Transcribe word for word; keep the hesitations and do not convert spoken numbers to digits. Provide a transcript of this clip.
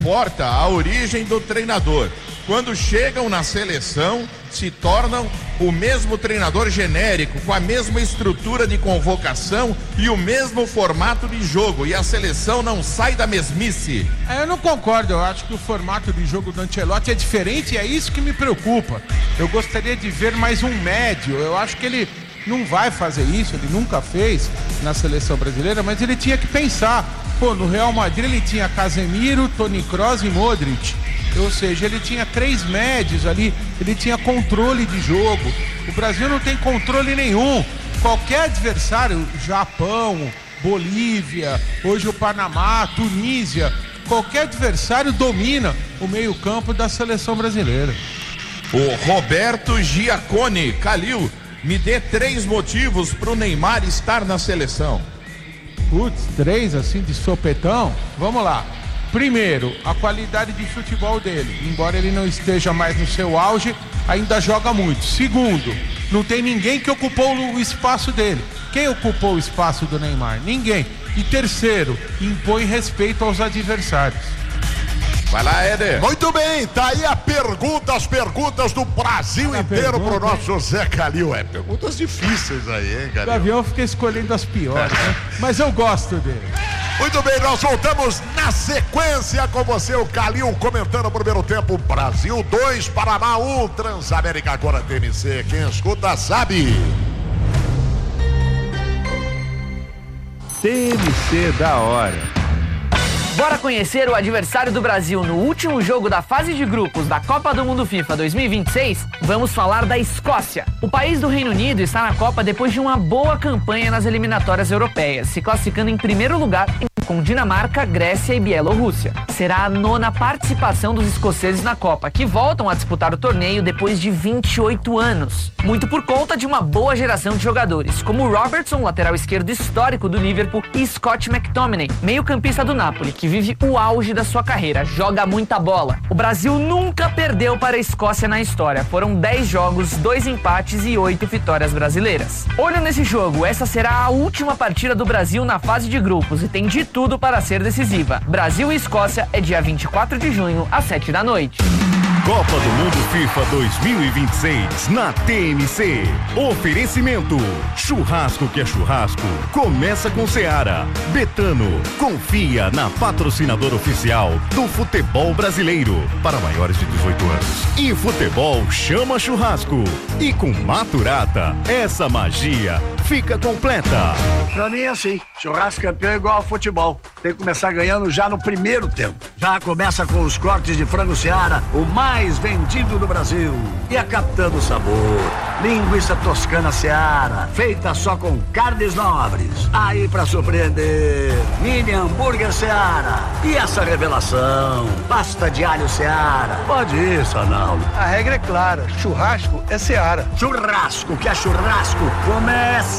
importa a origem do treinador. Quando chegam na seleção, se tornam o mesmo treinador genérico, com a mesma estrutura de convocação e o mesmo formato de jogo, e a seleção não sai da mesmice. É, eu não concordo, eu acho que o formato de jogo do Ancelotti é diferente e é isso que me preocupa. Eu gostaria de ver mais um médio, eu acho que ele não vai fazer isso, ele nunca fez na seleção brasileira, mas ele tinha que pensar. Pô, no Real Madrid ele tinha Casemiro, Toni Kroos e Modric. Ou seja, ele tinha três médios ali, ele tinha controle de jogo. O Brasil não tem controle nenhum. Qualquer adversário, Japão, Bolívia, hoje o Panamá, Tunísia, qualquer adversário domina o meio-campo da seleção brasileira. O Roberto Giacone, Calil, me dê três motivos para o Neymar estar na seleção. Putz, três assim de sopetão? Vamos lá. Primeiro, a qualidade de futebol dele. Embora ele não esteja mais no seu auge, ainda joga muito. Segundo, não tem ninguém que ocupou o espaço dele. Quem ocupou o espaço do Neymar? Ninguém. E terceiro, impõe respeito aos adversários. Vai lá, Éder. Muito bem, tá aí a pergunta, as perguntas do Brasil Olha inteiro pergunta, pro nosso Zé Calil. É, perguntas difíceis aí, hein, Calil? O Gavião fica escolhendo as piores, né? Mas eu gosto dele. Muito bem, nós voltamos na sequência com você, o Calil, comentando o primeiro tempo. Brasil dois, Panamá um, Transamérica agora T M C. Quem escuta sabe. T M C da hora. Bora conhecer o adversário do Brasil no último jogo da fase de grupos da Copa do Mundo FIFA dois mil e vinte e seis? Vamos falar da Escócia. O país do Reino Unido está na Copa depois de uma boa campanha nas eliminatórias europeias, se classificando em primeiro lugar com Dinamarca, Grécia e Bielorrússia. Será a nona participação dos escoceses na Copa, que voltam a disputar o torneio depois de vinte e oito anos. Muito por conta de uma boa geração de jogadores, como Robertson, lateral esquerdo histórico do Liverpool, e Scott McTominay, meio-campista do Napoli, que vive o auge da sua carreira, joga muita bola. O Brasil nunca perdeu para a Escócia na história. Foram dez jogos, dois empates e oito vitórias brasileiras. Olho nesse jogo, essa será a última partida do Brasil na fase de grupos e tem de tudo para ser decisiva. Brasil e Escócia é dia vinte e quatro de junho, às sete da noite. Copa do Mundo FIFA dois mil e vinte e seis na T M C. Oferecimento: churrasco que é churrasco. Começa com Seara. Betano. Confia na patrocinadora oficial do futebol brasileiro para maiores de dezoito anos. E futebol chama churrasco. E com Maturata, essa magia fica completa. Pra mim é assim, churrasco campeão é igual ao futebol. Tem que começar ganhando já no primeiro tempo. Já começa com os cortes de frango Seara, o mais vendido do Brasil. E a capitã do sabor, linguiça toscana Seara, feita só com carnes nobres. Aí pra surpreender, mini hambúrguer Seara. E essa revelação, pasta de alho Seara. Pode ir, Sanaldo. A regra é clara, churrasco é Seara. Churrasco que é churrasco, começa